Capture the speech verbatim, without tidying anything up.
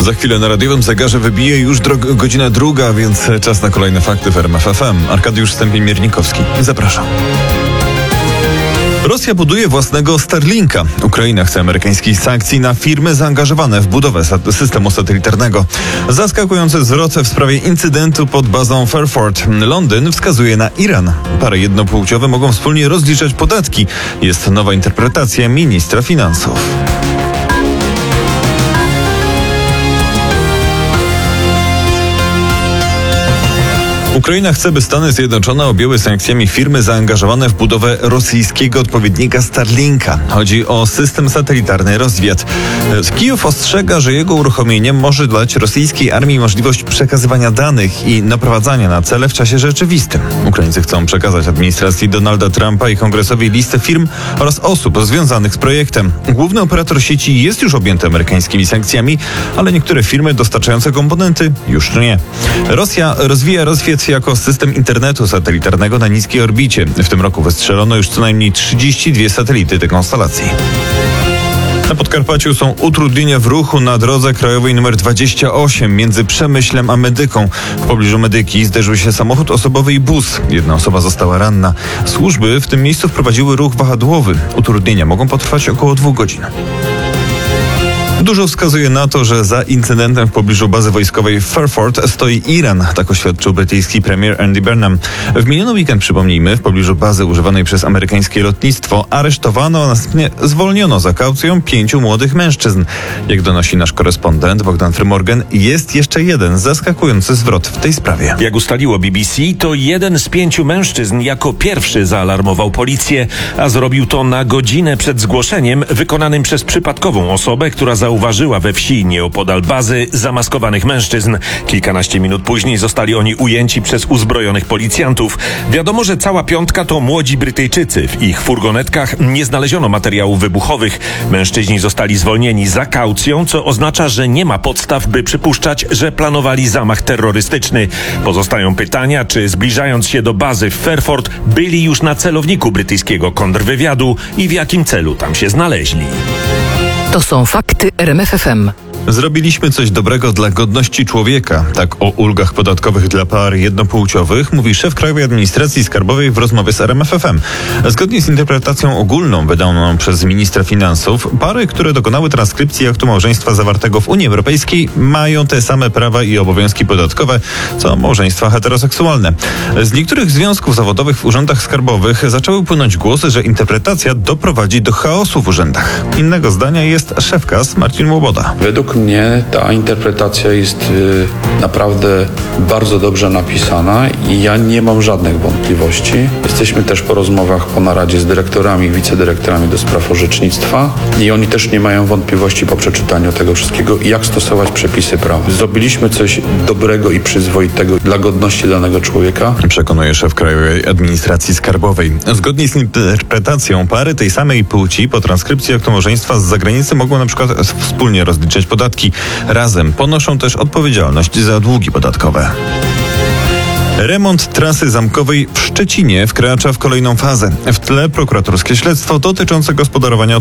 Za chwilę na radiowym zegarze wybije już drog- godzina druga, więc czas na kolejne fakty w R M F F M. Arkadiusz Stępień-Miernikowski. Zapraszam. Rosja buduje własnego Starlinka. Ukraina chce amerykańskich sankcji na firmy zaangażowane w budowę sat- systemu satelitarnego. Zaskakujący zwrot w sprawie incydentu pod bazą Fairford. Londyn wskazuje na Iran. Pary jednopłciowe mogą wspólnie rozliczać podatki. Jest nowa interpretacja ministra finansów. Ukraina chce, by Stany Zjednoczone objęły sankcjami firmy zaangażowane w budowę rosyjskiego odpowiednika Starlinka. Chodzi o system satelitarny Rozwiat. Kijów ostrzega, że jego uruchomienie może dać rosyjskiej armii możliwość przekazywania danych i naprowadzania na cele w czasie rzeczywistym. Ukraińcy chcą przekazać administracji Donalda Trumpa i kongresowi listę firm oraz osób związanych z projektem. Główny operator sieci jest już objęty amerykańskimi sankcjami, ale niektóre firmy dostarczające komponenty już nie. Rosja rozwija Rozwiat jako system internetu satelitarnego na niskiej orbicie. W tym roku wystrzelono już co najmniej trzydzieści dwie satelity tej konstelacji. Na Podkarpaciu są utrudnienia w ruchu na drodze krajowej nr dwadzieścia osiem między Przemyślem a Medyką. W pobliżu Medyki zderzył się samochód osobowy i bus. Jedna osoba została ranna. Służby w tym miejscu wprowadziły ruch wahadłowy. Utrudnienia mogą potrwać około dwóch godzin. Dużo wskazuje na to, że za incydentem w pobliżu bazy wojskowej w Fairford stoi Iran, tak oświadczył brytyjski premier Andy Burnham. W miniony weekend, przypomnijmy, w pobliżu bazy używanej przez amerykańskie lotnictwo aresztowano, a następnie zwolniono za kaucją pięciu młodych mężczyzn. Jak donosi nasz korespondent Bogdan Frymorgan, jest jeszcze jeden zaskakujący zwrot w tej sprawie. Jak ustaliło B B C, to jeden z pięciu mężczyzn jako pierwszy zaalarmował policję, a zrobił to na godzinę przed zgłoszeniem wykonanym przez przypadkową osobę, która zauważyła Zauważyła we wsi nieopodal bazy zamaskowanych mężczyzn. Kilkanaście minut później zostali oni ujęci przez uzbrojonych policjantów. Wiadomo, że cała piątka to młodzi Brytyjczycy. W ich furgonetkach nie znaleziono materiałów wybuchowych. Mężczyźni zostali zwolnieni za kaucją, co oznacza, że nie ma podstaw, by przypuszczać, że planowali zamach terrorystyczny. Pozostają pytania, czy zbliżając się do bazy w Fairford byli już na celowniku brytyjskiego kontrwywiadu i w jakim celu tam się znaleźli. To są fakty R M F F M. Zrobiliśmy coś dobrego dla godności człowieka. Tak o ulgach podatkowych dla par jednopłciowych mówi szef Krajowej Administracji Skarbowej w rozmowie z R M F F M. Zgodnie z interpretacją ogólną wydaną przez ministra finansów, pary, które dokonały transkrypcji aktu małżeństwa zawartego w Unii Europejskiej, mają te same prawa i obowiązki podatkowe, co małżeństwa heteroseksualne. Z niektórych związków zawodowych w urzędach skarbowych zaczęły płynąć głosy, że interpretacja doprowadzi do chaosu w urzędach. Innego zdania jest szef K A S Marcin Łoboda. Według mnie ta interpretacja jest y, naprawdę bardzo dobrze napisana i ja nie mam żadnych wątpliwości. Jesteśmy też po rozmowach po naradzie z dyrektorami i wicedyrektorami do spraw orzecznictwa i oni też nie mają wątpliwości po przeczytaniu tego wszystkiego, jak stosować przepisy prawa. Zrobiliśmy coś dobrego i przyzwoitego dla godności danego człowieka. Przekonuje szef Krajowej Administracji Skarbowej. Zgodnie z interpretacją pary tej samej płci po transkrypcji aktu małżeństwa z zagranicy mogą na przykład wspólnie rozliczać podatki. Razem ponoszą też odpowiedzialność za długi podatkowe. Remont trasy zamkowej w Szczecinie wkracza w kolejną fazę. W tle prokuratorskie śledztwo dotyczące gospodarowania